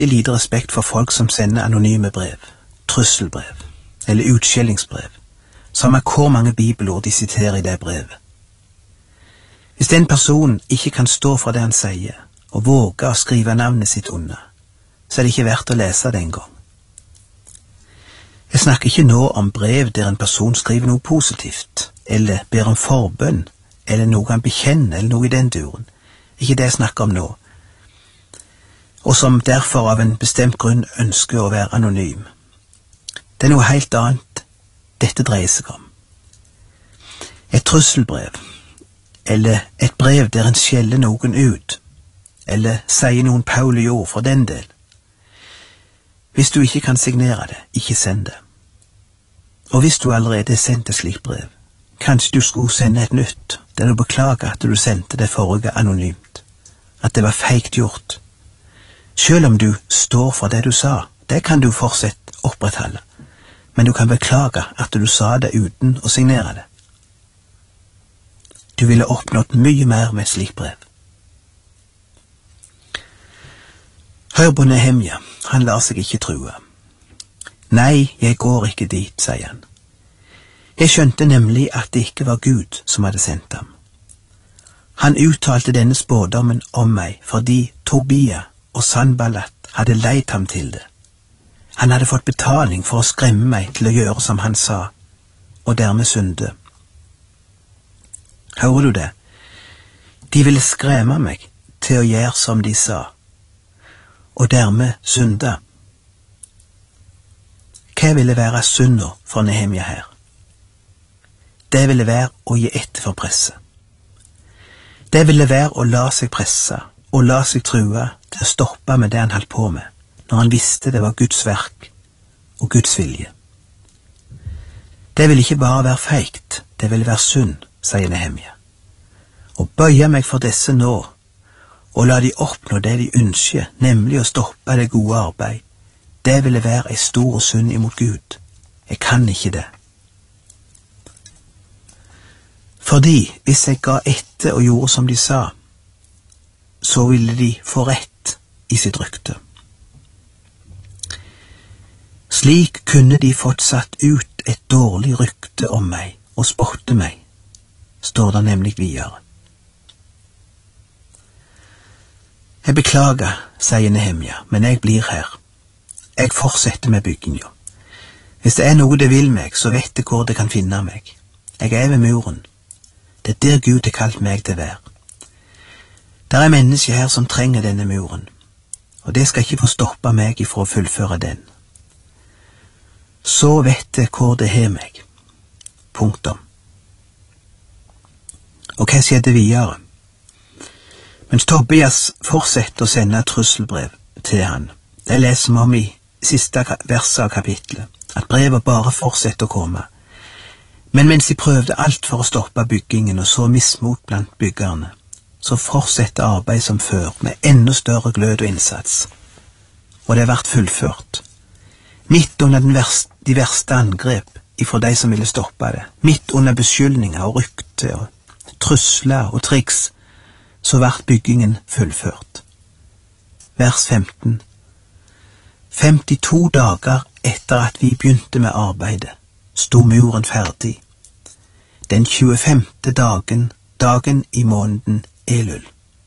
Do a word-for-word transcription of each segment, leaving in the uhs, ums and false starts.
lite respekt for folk som sender anonyme brev, trusselbrev eller utskjellingsbrev, som er hvor mange bibelord de siterer i det brevet. Hvis den personen ikke kan stå for det han sier, og våge å skrive navnet sitt under, så er det ikke verdt å lese det en gang. Jeg snakker ikke nå om brev der en person skriver noe positivt, eller ber om forbønn, eller noe han bekjenner, eller noe i den duren. Ikke det jeg snakker om nå, og som derfor av en bestemt grunn ønsker å være anonym. Det er noe helt annet dette dreier seg om. Et trusselbrev, eller et brev der en skjeller noen ut, eller sier noen paule ord for den del. Hvis du ikke kan signere det, ikke send det. Og hvis du allerede har sendt et slikt brev, kanskje du skulle sende et nytt, der du beklager at du sendte det forrige anonymt, at det var feigt gjort. Selv om du står for det du sa, det kan du fortsatt opprettholde, men du kan beklage at du sa det uten å signere det. Du ville oppnått mye mer med et slikt brev. Hør på Nehemja, han lar seg ikke true. Nei, jeg går ikke dit, sier han. Jeg skjønte nemlig at det ikke var Gud som hadde sendt ham. Han uttalte denne spådommen om meg fordi Tobia og Sanballat hadde leid ham til det. Han hadde fått betaling for å skremme meg til å gjøre som han sa, og dermed synde. Hører du det? De ville skremme meg til å gjøre som de sa, og dermed synde. Hva ville være synder for Nehemja her? Det ville være å gi etter for presset. Det ville være å la seg presse og la seg true til å stoppe med det han holdt på med, når han visste det var Guds verk og Guds vilje. Det ville ikke bare være feigt, det ville være synd, sier Nehemja. Å bøye meg for disse nå, og la de oppnå det de ønsker, nemlig å stoppe det gode arbeid, det ville være ei stor synd imot Gud. Jeg kan ikke det. Fordi hvis jeg ga etter og gjorde som de sa, så ville de få rett i sitt rykte. Slik kunne de fått satt ut et dårlig rykte om meg og spotte meg, står det nemlig videre. Jeg beklager, sier Nehemja, men jeg blir her. Jeg fortsetter med bygginga. Hvis det er noe det vil meg, så vet jeg hvor det kan finne meg. Jeg er ved muren. Det er der Gud har kalt meg til å være. Det er mennesker her som trenger denne muren, og det skal ikke få stoppe meg ifra å fullføre den. Så vet jeg hvor det har meg. Punktum. Og hva skjedde videre? Mens Tobias fortsetter å sende trusselbrev til han, det leser vi om i siste verset av kapitlet, at brevet bare fortsetter å komme. Men mens de prøvde alt for å stoppe byggingen og så mismot blant byggerne, så fortsetter arbeidet som før med enda større glød og innsats. Og det ble fullført. Midt under den verste, de verste angrep ifra de som ville stoppe det, midt under beskyldninger og rykte og trusler og triks, så ble byggingen fullført. Vers femten. femtito dager etter at vi begynte med arbeidet, sto muren ferdig. Den tjuefemte dagen, dagen i måneden Elul.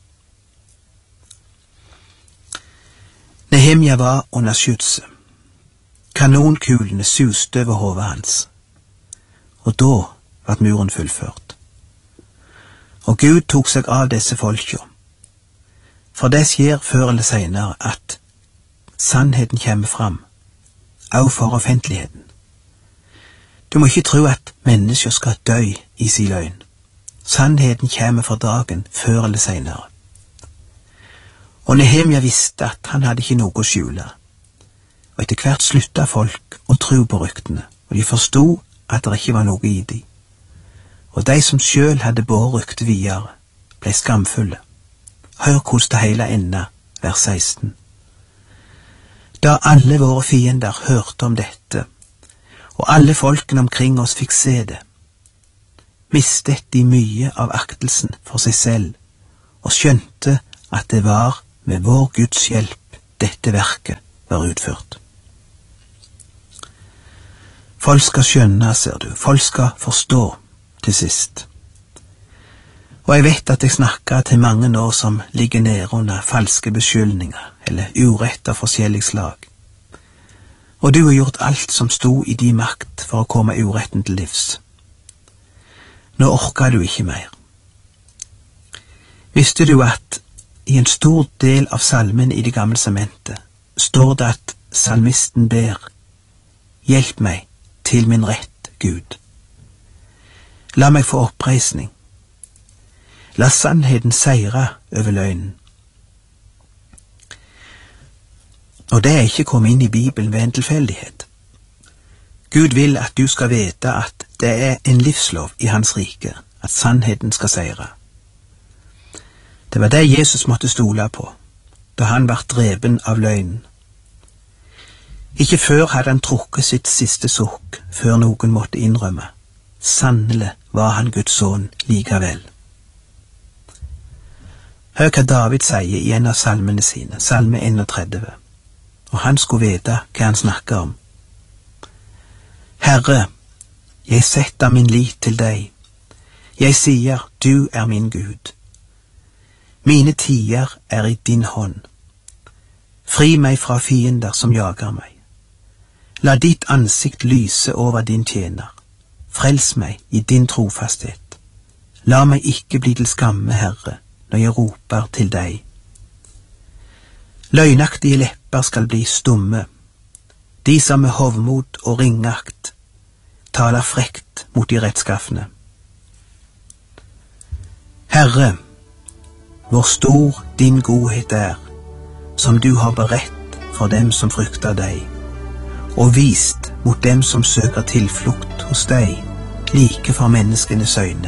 Nehemja var under skytset. Kanonkulene suste over hodet hans. Og da var muren fullført. Og Gud tok seg av disse folka. For det skjer før eller senere at sannheten kommer fram, også for offentligheten. Du må ikke tro at mennesker skal dø i sin løgn. Sannheten kommer for dagen før eller senere. Og Nehemja visste at han hadde ikke noe å skjule. Og etter hvert sluttet folk å tro på ryktene, og de forstod at det ikke var noe i dem. Og de som selv hadde båret ryktet videre, ble skamfulle. Hør hvordan det hele enda, vers seksten. Da alle våre fiender hørte om dette, og alle folkene omkring oss fikk se det, mistet de mye av aktelsen for seg selv, og skjønte at det var med vår Guds hjelp dette verket var utført. Folk skal skjønne, ser du, folk skal forstå til sist. Og jeg vet at jeg snakker til mange nå som ligger nede under falske beskyldninger eller urett av forskjellig slag. Og du har gjort alt som sto i din makt for å komme uretten til livs. Nå orker du ikke mer. Visste du at i en stor del av salmen i Det gamle testamentet står det at salmisten ber: Hjelp meg til min rett, Gud. La meg få oppreisning. La sannheten seire over løgnen. Og det er ikke kommet inn i Bibelen ved en tilfeldighet. Gud vil at du skal vite at det er en livslov i hans rike, at sannheten skal seire. Det var det Jesus måtte stole på, da han var drepen av løgnen. Ikke før hadde han trukket sitt siste sukk, før noen måtte innrømme. Sannelig var han Guds sønn likevel. Hør hva David sier i en av salmene sine, salme trettien, og han skulle vite hva han snakker om. Herre, jeg setter min lit til deg. Jeg sier, du er min Gud. Mine tider er i din hånd. Fri meg fra fiender som jager meg. La ditt ansikt lyse over din tjener. Frels meg i din trofasthet. La meg ikke bli til skamme, Herre, når jeg roper til deg. Løgnaktige lepper skal bli stumme. De som med hovmod og ringakt taler frekt mot de rettskaffene. Herre, hvor stor din godhet er, som du har beredt for dem som frykter deg, og vist mot dem som søker tilflukt hos deg, like for menneskenes øyne.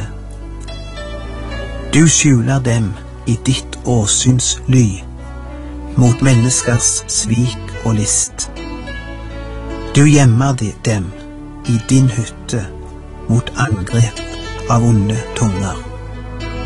Du skjuler dem i ditt åsyns ly, mot menneskers svik og list. Du gjemmer dem i din hytte mot angrep av onde tunger.